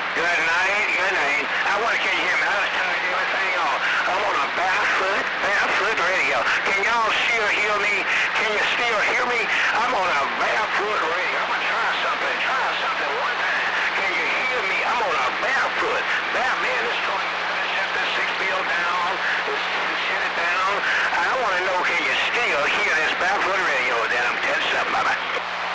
Good night, good night. Can you hear me? I was turning everything on. I'm on a barefoot radio. Can y'all still hear me? Can you still hear me? I'm on a barefoot radio.